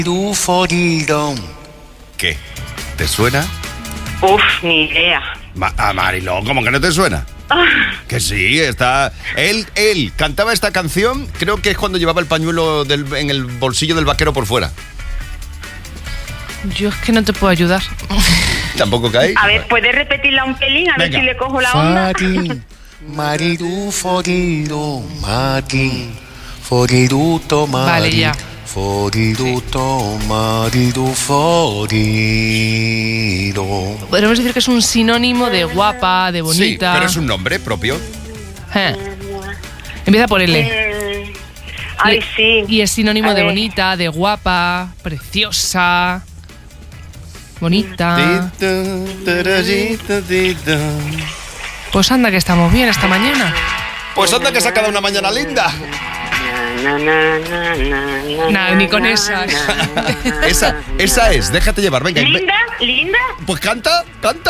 ¿Qué? ¿Te suena? Uf, ni idea. Mariló, ¿cómo que no te suena? Que sí, está... Él cantaba esta canción, creo que es cuando llevaba el pañuelo en el bolsillo del vaquero por fuera. Yo es que no te puedo ayudar. ¿Tampoco cae? A ver, ¿puedes repetirla un pelín? A ver si le cojo la onda. Vale, ya. Podríamos decir que es un sinónimo de guapa, de bonita. Sí, pero es un nombre propio. Empieza por L. Ay, sí. Y es sinónimo de bonita, de guapa, preciosa. Bonita. Pues anda que estamos bien esta mañana. Pues anda que se ha quedado una mañana linda. Nada, ni con esa. Esa es, déjate llevar, venga. ¿Linda? Pues canta.